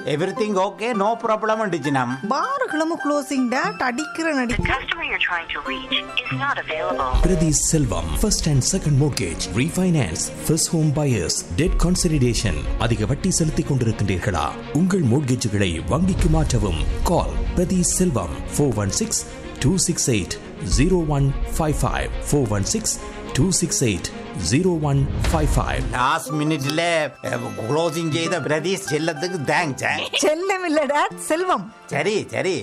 Everything okay, no problem டிஜினம். பாருகளும் closing date அடிக்கிற நடி. The customer you're trying to reach is not available. Priti Selvam, first and second mortgage, refinance, first home buyers, debt consolidation. அதிக வட்டி செலுத்திக் கொண்டிருக்கின்றீர்களா? உங்கள் மோட்கேஜுகளை வங்கிக்கு மாற்றவும். கால் பிரதி செல்வம் 416-268-0155 416-268-0155. லாஸ்ட் மினிட்ல க்ளோசிங் செய்த பிரதீஷ் செல்லத்துக்கு தேங்க்ஸ். செல்லம் இல்ல டேட், செல்வம். சரி சரி.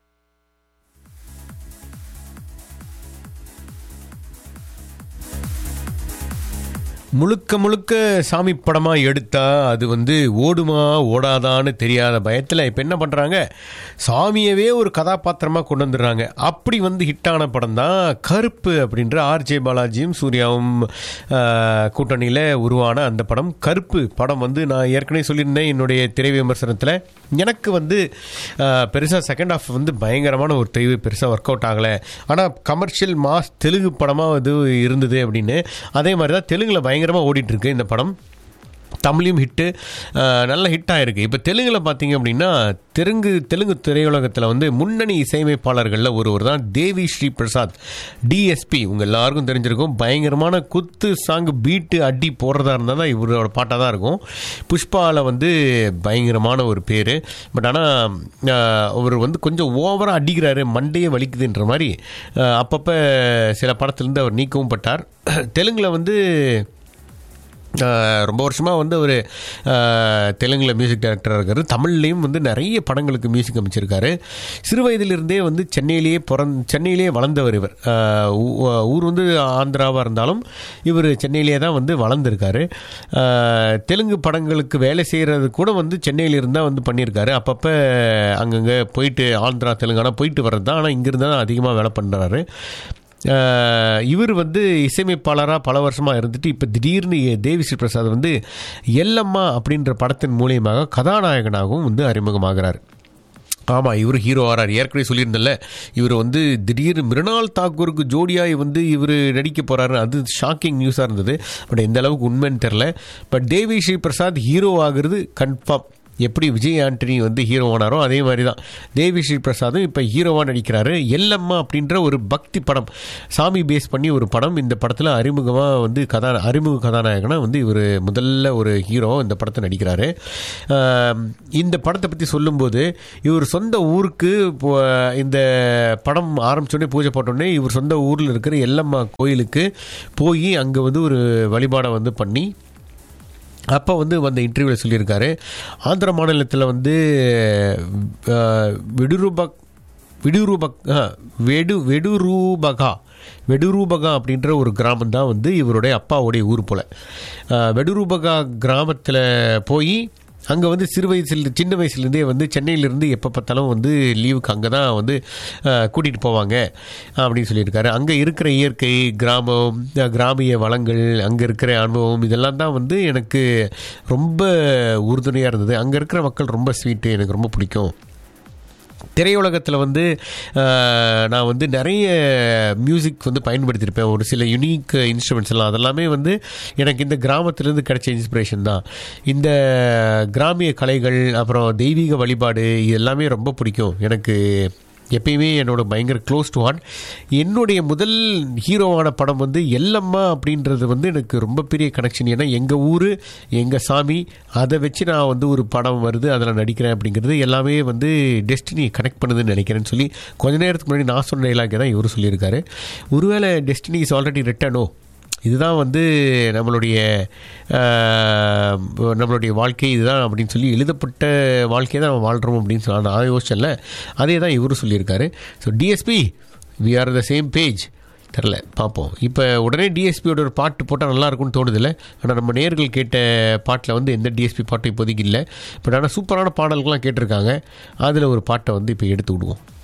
முழுக்க முழுக்க சாமி படமாக எடுத்தால் அது ஓடுமா ஓடாதான்னு தெரியாத பயத்தில் இப்போ என்ன பண்ணுறாங்க, சாமியவே ஒரு கதாபாத்திரமாக கொண்டு வந்துடுறாங்க. அப்படி ஹிட்டான படம் தான் கருப்பு அப்படின்ற ஆர்ஜே பாலாஜியும் சூர்யாவும் கூட்டணியில் உருவான அந்த படம். கருப்பு படம் நான் ஏற்கனவே சொல்லியிருந்தேன் என்னுடைய திரை விமர்சனத்தில். எனக்கு பெருசாக செகண்ட் ஹாஃப் பயங்கரமான ஒரு தெளிவு, பெருசாக ஒர்க் அவுட் ஆகலை. ஆனால் கமர்ஷியல் மாஸ் தெலுங்கு படமாக இருந்தது அப்படின்னு. அதே மாதிரி தான் தெலுங்கில் பயங்கரமாக ஓடிட்டுருக்கு இந்த படம். தமிழையும் ஹிட்டு, நல்ல ஹிட் ஆகிருக்கு. இப்போ தெலுங்கில் பார்த்தீங்க அப்படின்னா தெலுங்கு திரையுலகத்தில் முன்னணி இசையமைப்பாளர்களில் ஒருவர் தான் தேவி ஸ்ரீ பிரசாத், டிஎஸ்பி. உங்கள் எல்லாருக்கும் தெரிஞ்சிருக்கும். பயங்கரமான குத்து சாங்கு, பீட்டு அடி போடுறதா இருந்தால் தான் இவரோட பாட்டாக தான் இருக்கும். புஷ்பாவில் பயங்கரமான ஒரு பேர். பட் ஆனால் அவர் கொஞ்சம் ஓவராக அடிக்கிறாரு, மண்டையே வலிக்குதுன்ற மாதிரி அப்பப்போ சில படத்துலேருந்து அவர் நீக்கவும் பட்டார். தெலுங்கில் ரொம்ப வருஷமாக ஒரு தெலுங்கில் மியூசிக் டைரக்டராக இருக்கார். தமிழ்லேயும் நிறைய படங்களுக்கு மியூசிக் அமைச்சிருக்காரு. சிறு வயதிலிருந்தே சென்னையிலே வளர்ந்தவர் இவர். ஊர் ஆந்திராவாக இருந்தாலும் இவர் சென்னையிலே தான் வளர்ந்துருக்காரு. தெலுங்கு படங்களுக்கு வேலை செய்கிறது கூட சென்னையிலிருந்து தான் பண்ணியிருக்காரு. அப்பப்போ அங்கங்கே போயிட்டு ஆந்திரா தெலுங்கானா போயிட்டு வர்றது தான். ஆனால் இங்கிருந்து தான் அதிகமாக வேலை பண்ணுறாரு. இவர் இசையமைப்பாளராக பல வருஷமாக இருந்துட்டு இப்போ திடீர்னு தேவி ஸ்ரீ பிரசாத் எல்லம்மா அப்படின்ற படத்தின் மூலியமாக கதாநாயகனாகவும் அறிமுகமாகிறார். ஆமாம், இவர் ஹீரோ ஆறார். ஏற்கனவே சொல்லியிருந்தல, இவர் திடீர்னு மிருணால் தாக்கூருக்கு ஜோடியாக இவர் நடிக்க போகிறாரு. அது ஷாக்கிங் நியூஸாக இருந்தது. பட் எந்த அளவுக்கு உண்மைன்னு தெரில. பட் தேவி ஸ்ரீ பிரசாத் ஹீரோ ஆகிறது கன்ஃபார்ம். எப்படி விஜய் ஆண்டனி ஹீரோவானாரோ அதே மாதிரி தான் தேவி ஸ்ரீ பிரசாதும் இப்போ ஹீரோவாக நடிக்கிறாரு. எல்லம்மா அப்படின்ற ஒரு பக்தி படம், சாமி பேஸ் பண்ணி ஒரு படம். இந்த படத்தில் அறிமுக கதாநாயகனாக இவர் முதல்ல ஒரு ஹீரோ இந்த படத்தை நடிக்கிறாரு. இந்த படத்தை பற்றி சொல்லும்போது இவர் சொந்த ஊருக்கு இந்த படம் ஆரம்பித்தோடனே பூஜை போட்டோடனே இவர் சொந்த ஊரில் இருக்கிற எல்லம்மா கோயிலுக்கு போய் அங்கே ஒரு வழிபாடை பண்ணி அப்போ அந்த இன்டர்வியூவில் சொல்லியிருக்காரு, ஆந்திர மாநிலத்தில் வெடுரூபகா அப்படின்ற ஒரு கிராமம் தான் இவருடைய அப்பாவுடைய ஊர் போல். வெடுரூபகா கிராமத்தில் போய் அங்கே சின்ன வயசுலேருந்தே சென்னையிலேருந்து எப்போ பார்த்தாலும் லீவுக்கு அங்கே தான் கூட்டிகிட்டு போவாங்க அப்படின்னு சொல்லியிருக்காரு. அங்கே இருக்கிற இயற்கை, கிராமம், கிராமிய வளங்கள், அங்கே இருக்கிற அனுபவம் இதெல்லாம் தான் எனக்கு ரொம்ப உறுதுணையாக இருந்தது. அங்கே இருக்கிற மக்கள் ரொம்ப ஸ்வீட்டு, எனக்கு ரொம்ப பிடிக்கும். திரையுலகத்தில் நான் நிறைய மியூசிக் பயன்படுத்தியிருப்பேன். ஒரு சில யுனிக் இன்ஸ்ட்ருமெண்ட்ஸ் எல்லாம் அதெல்லாமே எனக்கு இந்த கிராமத்திலேருந்து கிடைச்ச இன்ஸ்பிரேஷன் தான். இந்த கிராமிய கலைகள், அப்புறம் தெய்வீக வழிபாடு, இது எல்லாமே ரொம்ப பிடிக்கும் எனக்கு. எப்பயுமே என்னோட பயங்கர க்ளோஸ் டு ஹார்ட். என்னுடைய முதல் ஹீரோவான படம் எல்லம்மா அப்படின்றது எனக்கு ரொம்ப பெரிய கனெக்ஷன். ஏன்னா எங்கள் ஊர், எங்கள் சாமி, அதை வச்சு நான் ஒரு படம் வருது, அதில் நடிக்கிறேன் அப்படிங்கிறது எல்லாமே டெஸ்டினி கனெக்ட் பண்ணுதுன்னு நினைக்கிறேன்னு சொல்லி கொஞ்ச நேரத்துக்கு முன்னாடி நான் சொன்ன டைலாக் தான் இவரு சொல்லியிருக்காரு. ஒருவேளை டெஸ்டினி இஸ் ஆல்ரெடி ரிட்டனோ, இதுதான் நம்மளுடைய வாழ்க்கை இதுதான் அப்படின்னு சொல்லி எழுதப்பட்ட வாழ்க்கையை தான் நம்ம வாழ்கிறோம் அப்படின்னு சொல்லி நான் யோசிச்சல. அதே தான் இவரும் சொல்லியிருக்காரு. So DSP, we are the same page. தெரில, பார்ப்போம். இப்போ உடனே டிஎஸ்பியோட ஒரு பாட்டு போட்டால் நல்லாயிருக்கும்னு தோணுதில்ல. ஆனால் நம்ம நேர்கள் கேட்ட பாட்டில் எந்த டிஎஸ்பி பாட்டும் இப்போதைக்கு இல்லை. பட் ஆனால் சூப்பரான பாடல்கள்லாம் கேட்டிருக்காங்க. அதில் ஒரு பாட்டை இப்போ எடுத்து விடுவோம்.